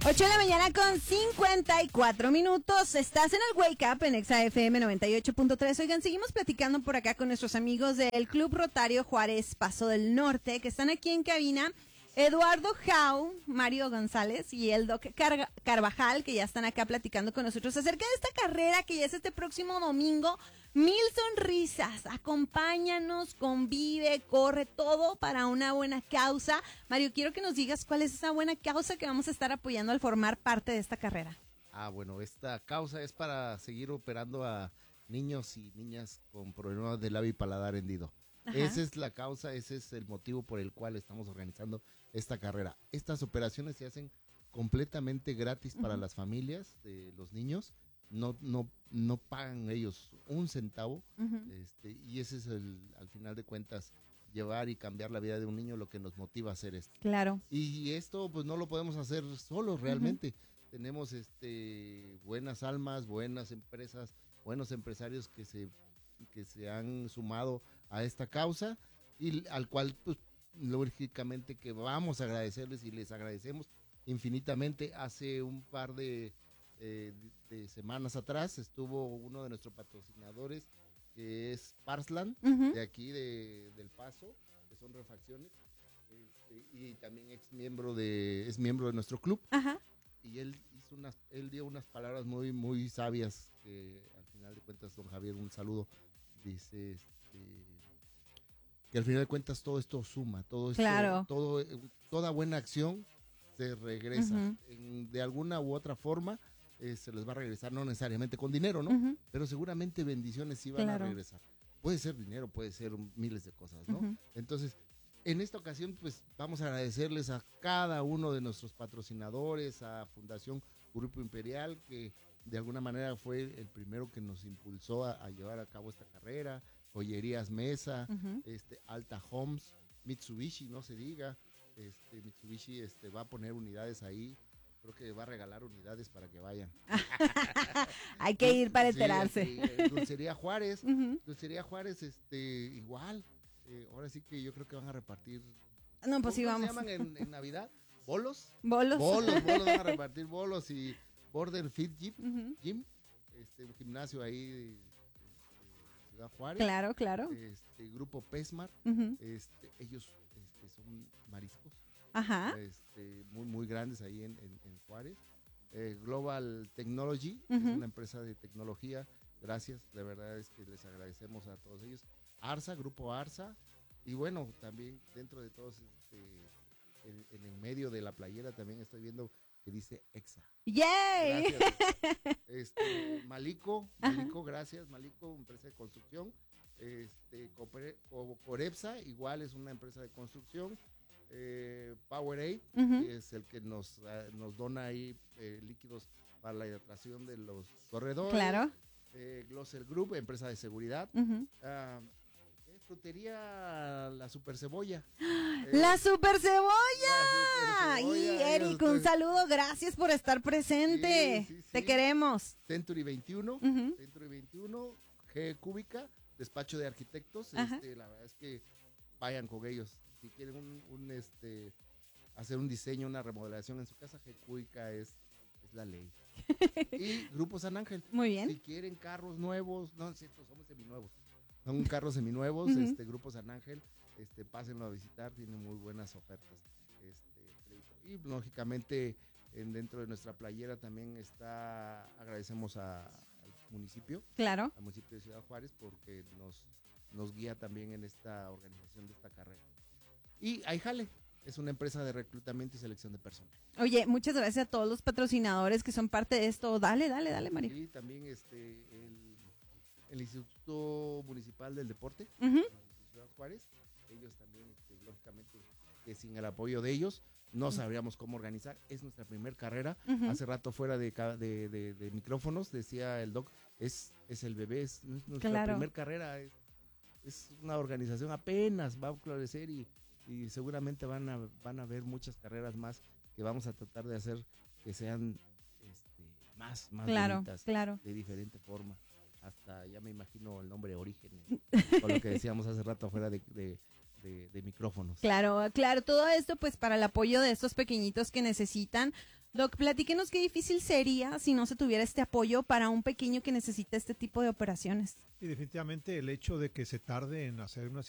8 de la mañana con 54 minutos. Estás en el Wake Up en Exa FM 98.3. Oigan, seguimos platicando por acá con nuestros amigos del Club Rotario Juárez Paso del Norte, que están aquí en cabina. Eduardo Jau, Mario González y el Doc Carvajal, que ya están acá platicando con nosotros acerca de esta carrera que ya es este próximo domingo. 1000 sonrisas, acompáñanos, convive, corre, todo para una buena causa. Mario, quiero que nos digas cuál es esa buena causa que vamos a estar apoyando al formar parte de esta carrera. Bueno, esta causa es para seguir operando a niños y niñas con problemas de labio y paladar hendido. Ajá. Esa es la causa, ese es el motivo por el cual estamos organizando esta carrera. Estas operaciones se hacen completamente gratis para las familias de los niños. No pagan ellos un centavo. Y ese es al final de cuentas, llevar y cambiar la vida de un niño, lo que nos motiva a hacer esto. Claro. Y esto pues no lo podemos hacer solos realmente. Tenemos buenas almas, buenas empresas, buenos empresarios que se han sumado a esta causa y al cual pues lógicamente que vamos a agradecerles y les agradecemos infinitamente. Hace un par de semanas atrás estuvo uno de nuestros patrocinadores, que es Parsland, de aquí del Paso, que son refacciones, y también es miembro de nuestro club. Ajá. Y él dio unas palabras muy, muy sabias, que al final de cuentas, don Javier, un saludo, dice que al final de cuentas todo esto suma, todo esto, claro. Toda buena acción se regresa, de alguna u otra forma se les va a regresar, no necesariamente con dinero, ¿no? Pero seguramente bendiciones sí van a regresar. Puede ser dinero, puede ser miles de cosas, ¿no? Entonces, en esta ocasión, pues vamos a agradecerles a cada uno de nuestros patrocinadores, a Fundación Grupo Imperial, que de alguna manera fue el primero que nos impulsó a llevar a cabo esta carrera, Joyerías Mesa, Alta Homes, Mitsubishi, no se diga, Mitsubishi va a poner unidades ahí, creo que va a regalar unidades para que vayan. Hay que ir para enterarse. Sí, Dulcería Juárez, Dulcería Juárez, igual. Ahora sí que yo creo que van a repartir. No, pues sí, vamos. ¿Cómo se llaman en Navidad? ¿Bolos? Bolos, van a repartir bolos y Border Fit Gym, un gimnasio ahí de Ciudad Juárez. Claro. Grupo Pesmar, ellos son mariscos. Ajá. Muy, muy grandes ahí en Juárez. Global Technology, es una empresa de tecnología. Gracias, de verdad es que les agradecemos a todos ellos. Arsa, Grupo Arsa, y bueno, también dentro de todos, en el medio de la playera también estoy viendo que dice EXA. ¡Yay! Gracias. Malico, gracias, Malico, empresa de construcción. Corepsa, igual es una empresa de construcción. Powerade, que es el que nos dona ahí líquidos para la hidratación de los corredores. Claro. Glosser Group, empresa de seguridad. Frutería La Super Cebolla. ¡La Super Cebolla! Y Eric, un saludo, gracias por estar presente. Sí. Te queremos. Century 21, Century 21, G Cúbica, despacho de arquitectos. La verdad es que vayan con ellos. Si quieren hacer un diseño, una remodelación en su casa, G Cúbica es la ley. Y Grupo San Ángel. Muy bien. Si quieren carros nuevos, no es cierto, somos seminuevos. Son carros seminuevos, Grupo San Ángel, pásenlo a visitar, tiene muy buenas ofertas. Y lógicamente dentro de nuestra playera también agradecemos al municipio. Claro. Al municipio de Ciudad Juárez, porque nos guía también en esta organización de esta carrera. Y Aijale es una empresa de reclutamiento y selección de personal. Oye, muchas gracias a todos los patrocinadores que son parte de esto. Dale, María. Y también el Instituto Municipal del Deporte, de Ciudad Juárez, ellos también, lógicamente, que sin el apoyo de ellos no sabríamos cómo organizar. Es nuestra primera carrera. Hace rato fuera de micrófonos decía el doc, es el bebé, es nuestra primera carrera, es una organización, apenas va a florecer y seguramente van a ver muchas carreras más que vamos a tratar de hacer que sean más bonitas, de diferente forma. Hasta ya me imagino el nombre Orígenes, con lo que decíamos hace rato afuera de micrófonos. Claro, todo esto pues para el apoyo de estos pequeñitos que necesitan Doc, platíquenos qué difícil sería si no se tuviera este apoyo para un pequeño que necesita este tipo de operaciones. Y definitivamente el hecho de que se tarde en hacer una